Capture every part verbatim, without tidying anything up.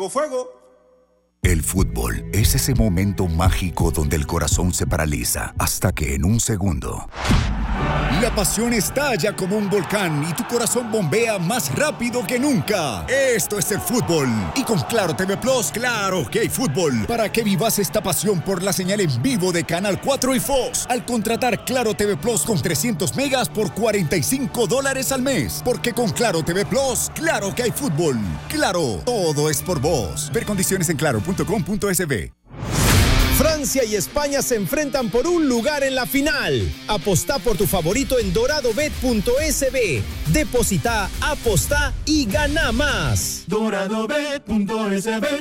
fuego, fuego. El fútbol es ese momento mágico donde el corazón se paraliza hasta que en un segundo la pasión estalla como un volcán y tu corazón bombea más rápido que nunca. Esto es el fútbol. Y con Claro T V Plus, claro que hay fútbol. Para que vivas esta pasión por la señal en vivo de Canal cuatro y Fox. Al contratar Claro T V Plus con trescientos megas por cuarenta y cinco dólares al mes. Porque con Claro T V Plus, claro que hay fútbol. Claro, todo es por vos. Ver condiciones en claro punto com punto es be. Francia y España se enfrentan por un lugar en la final. Apostá por tu favorito en doradobet punto es be. Deposita, apostá y gana más. doradobet punto es be.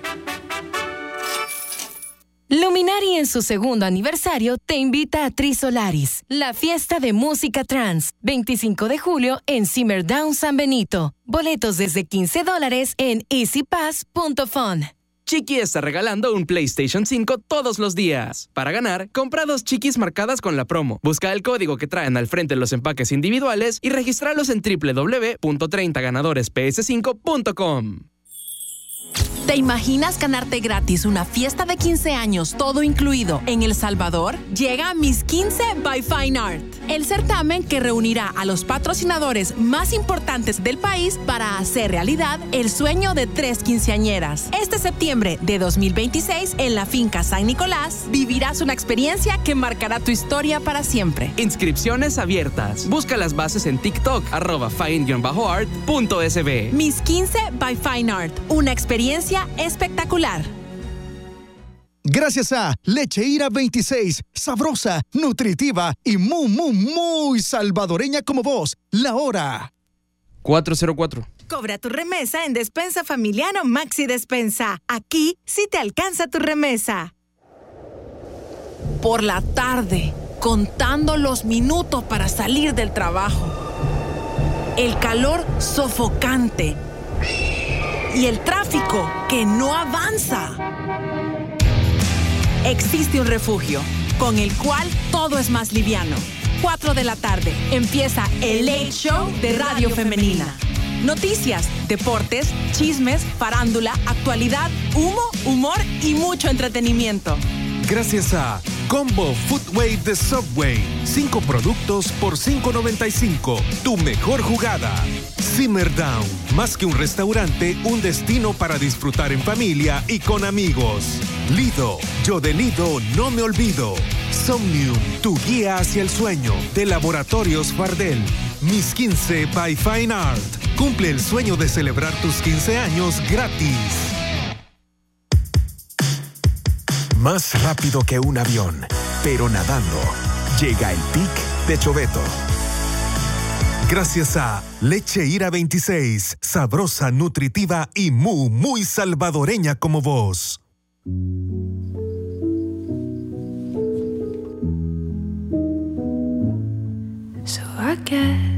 Luminari en su segundo aniversario te invita a Trisolaris, la fiesta de música trans, veinticinco de julio en Simmerdown San Benito. Boletos desde quince dólares en easy pass punto fun. Chiqui está regalando un PlayStation cinco todos los días. Para ganar, compra dos Chiquis marcadas con la promo. Busca el código que traen al frente los empaques individuales y registralos en doble u doble u doble u punto treinta ganadores p s cinco punto com. ¿Te imaginas ganarte gratis una fiesta de quince años, todo incluido, en El Salvador? Llega Miss quince by Fine Art, el certamen que reunirá a los patrocinadores más importantes del país para hacer realidad el sueño de tres quinceañeras. Este septiembre de dos mil veintiséis, en la finca San Nicolás, vivirás una experiencia que marcará tu historia para siempre. Inscripciones abiertas. Busca las bases en TikTok, arroba fine-art punto es be. Miss quince by Fine Art, una experiencia espectacular. Gracias a Leche Ira veintiséis, sabrosa, nutritiva y muy, muy, muy salvadoreña como vos. La hora. cuatro cero cuatro. Cobra tu remesa en Despensa Familiano Maxi Despensa. Aquí sí te alcanza tu remesa. Por la tarde, contando los minutos para salir del trabajo. El calor sofocante. Y el tráfico que no avanza. Existe un refugio con el cual todo es más liviano. cuatro de la tarde empieza el Late Show de Radio Femenina. Noticias, deportes, chismes, farándula, actualidad, humo, humor y mucho entretenimiento. Gracias a Combo Foodway de Subway. Cinco productos por cinco noventa y cinco. Tu mejor jugada. Simmerdown. Más que un restaurante, un destino para disfrutar en familia y con amigos. Lido. Yo de Lido no me olvido. Somnium. Tu guía hacia el sueño. De Laboratorios Fardel. Miss quince by Fine Art. Cumple el sueño de celebrar tus quince años gratis. Más rápido que un avión, pero nadando. Llega el pic de Choveto. Gracias a Leche Ira veintiséis, sabrosa, nutritiva y muy, muy salvadoreña como vos. So I guess